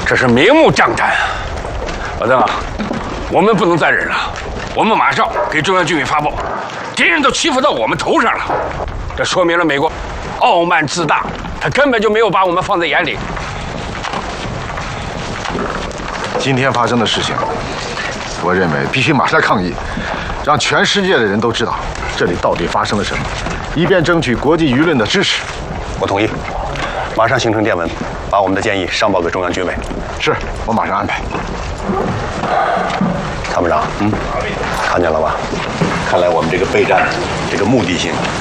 这是明目张胆啊！老邓啊，我们不能再忍了，我们马上给中央军委发报，敌人都欺负到我们头上了，这说明了美国傲慢自大，他根本就没有把我们放在眼里。 今天发生的事情，我认为必须马上抗议，让全世界的人都知道这里到底发生了什么，以便争取国际舆论的支持。 我同意，马上形成电文，把我们的建议上报给中央军委。 是，我马上安排。 参谋长，看见了吧？看来我们这个备战，这个目的性